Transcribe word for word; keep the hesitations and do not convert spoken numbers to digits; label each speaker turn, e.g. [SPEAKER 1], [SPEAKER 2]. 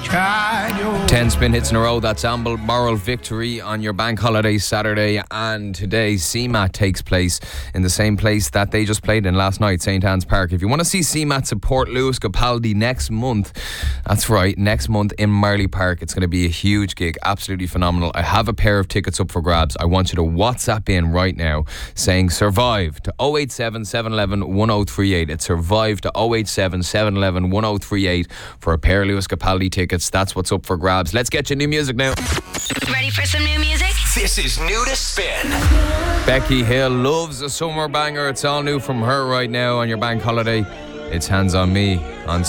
[SPEAKER 1] Ten spin hits in a row. That's ample moral victory on your bank holiday Saturday. And today C MAT takes place in the same place that they just played in last night, Saint Anne's Park. If you want to see C MAT support Lewis Capaldi next month, that's right, next month in Marley Park, it's going to be a huge gig, absolutely phenomenal. I have a pair of tickets up for grabs. I want you to WhatsApp in right now saying survive to oh eight seven, seven one one, one oh three eight. It's survive to oh eight seven, seven one one, one oh three eight for a pair of Lewis Capaldi tickets. That's what's up for grabs. Let's get you new music now.
[SPEAKER 2] Ready for some new music?
[SPEAKER 3] This is New to Spin.
[SPEAKER 1] Becky Hill loves a summer banger. It's all new from her right now on your bank holiday. It's Hands on Me.